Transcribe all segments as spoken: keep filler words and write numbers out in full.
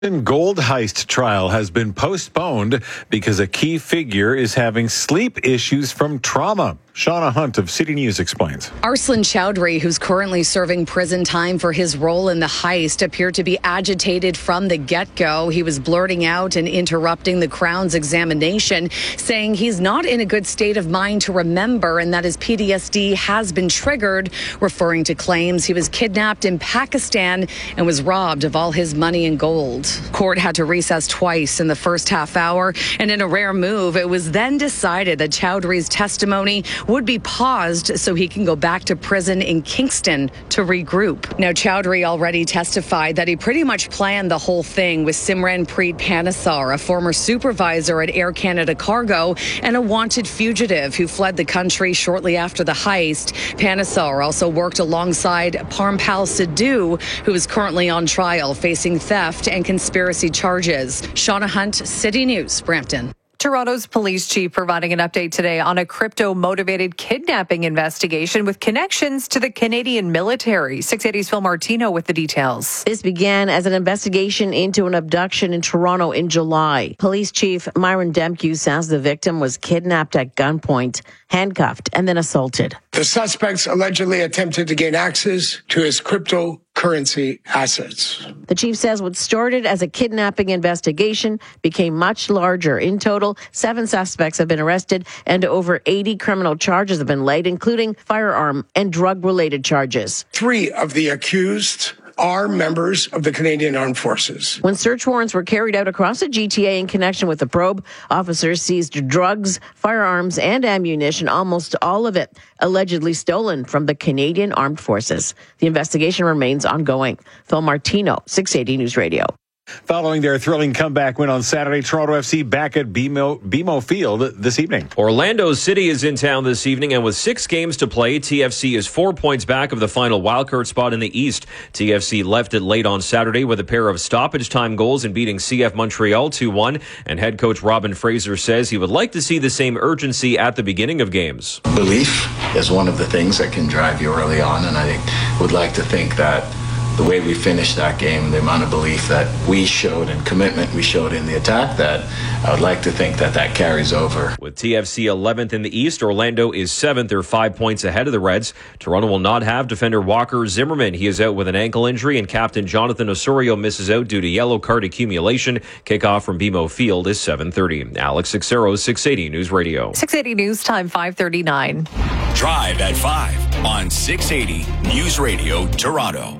Gold heist trial has been postponed because a key figure is having sleep issues from trauma. Shauna Hunt of City News explains. Arslan Chowdhury, who's currently serving prison time for his role in the heist, appeared to be agitated from the get-go. He was blurting out and interrupting the Crown's examination, saying he's not in a good state of mind to remember and that his P T S D has been triggered, referring to claims he was kidnapped in Pakistan and was robbed of all his money and gold. Court had to recess twice in the first half hour, and in a rare move, it was then decided that Chowdhury's testimony would be paused so he can go back to prison in Kingston to regroup. Now, Chowdhury already testified that he pretty much planned the whole thing with Simranpreet Panesar, a former supervisor at Air Canada Cargo and a wanted fugitive who fled the country shortly after the heist. Panesar also worked alongside Parmpal Sidhu, who is currently on trial facing theft and conspiracy charges. Shauna Hunt, City News, Brampton. Toronto's police chief providing an update today on a crypto-motivated kidnapping investigation with connections to the Canadian military. six eighty's Phil Martino with the details. This began as an investigation into an abduction in Toronto in July. Police Chief Myron Demke says the victim was kidnapped at gunpoint, handcuffed, and then assaulted. The suspects allegedly attempted to gain access to his cryptocurrency assets. The chief says what started as a kidnapping investigation became much larger. In total, seven suspects have been arrested and over eighty criminal charges have been laid, including firearm and drug-related charges. Three of the accused are members of the Canadian Armed Forces. When search warrants were carried out across the G T A in connection with the probe, officers seized drugs, firearms, and ammunition, almost all of it allegedly stolen from the Canadian Armed Forces. The investigation remains ongoing. Phil Martino, six eighty News Radio. Following their thrilling comeback win on Saturday, Toronto F C back at B M O, B M O Field this evening. Orlando City is in town this evening, and with six games to play, T F C is four points back of the final wildcard spot in the East. T F C left it late on Saturday with a pair of stoppage time goals in beating C F Montreal two one, and head coach Robin Fraser says he would like to see the same urgency at the beginning of games. Belief is one of the things that can drive you early on, and I would like to think that the way we finished that game, the amount of belief that we showed and commitment we showed in the attack, that I would like to think that that carries over. With T F C eleventh in the East, Orlando is seventh. They're five points ahead of the Reds. Toronto will not have defender Walker Zimmerman. He is out with an ankle injury, and captain Jonathan Osorio misses out due to yellow card accumulation. Kickoff from B M O Field is seven thirty. Alex Sixero, six eighty News Radio. six eighty News Time, five thirty-nine. Drive at five on six eighty News Radio, Toronto.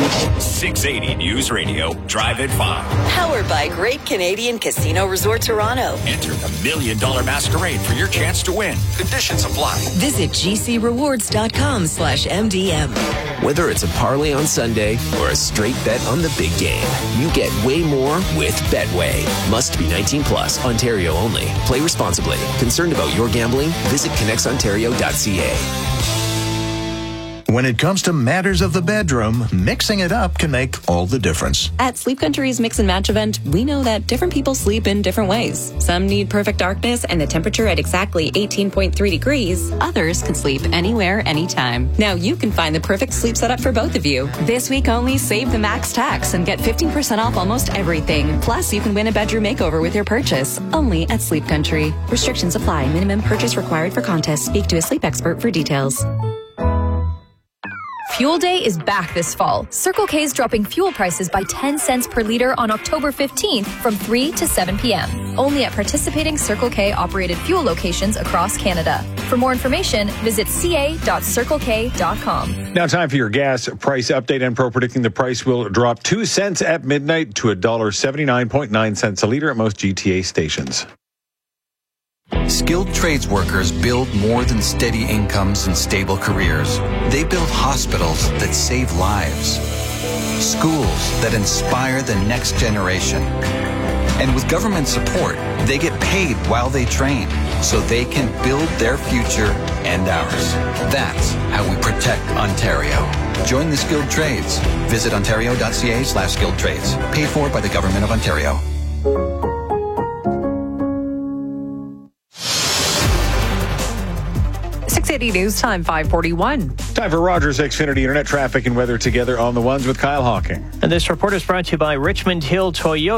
six eighty News Radio, Drive at five. Powered by Great Canadian Casino Resort Toronto. Enter the Million Dollar Masquerade for your chance to win. Conditions apply. Visit gcrewards.com slash MDM. Whether it's a parlay on Sunday or a straight bet on the big game, you get way more with Betway. Must be nineteen plus, Ontario only. Play responsibly. Concerned about your gambling? Visit connects ontario dot c a. When it comes to matters of the bedroom, mixing it up can make all the difference. At Sleep Country's Mix and Match event, we know that different people sleep in different ways. Some need perfect darkness and the temperature at exactly eighteen point three degrees. Others can sleep anywhere, anytime. Now you can find the perfect sleep setup for both of you. This week only, save the max tax and get fifteen percent off almost everything. Plus, you can win a bedroom makeover with your purchase. Only at Sleep Country. Restrictions apply. Minimum purchase required for contest. Speak to a sleep expert for details. Fuel Day is back this fall. Circle K is dropping fuel prices by ten cents per liter on October fifteenth from three to seven p.m. Only at participating Circle K operated fuel locations across Canada. For more information, visit c a dot circle k dot com. Now time for your gas price update. Enpro predicting the price will drop two cents at midnight to one dollar seventy-nine point nine cents a liter at most G T A stations. Skilled trades workers build more than steady incomes and stable careers. They build hospitals that save lives, schools that inspire the next generation. And with government support, they get paid while they train so they can build their future and ours. That's how we protect Ontario. Join the skilled trades. Visit ontario dot c a slash skilled trades. Paid for by the Government of Ontario. six eighty News Time, five forty-one. Time for Rogers Xfinity Internet traffic and weather together on the ones with Kyle Hawking. And this report is brought to you by Richmond Hill Toyota.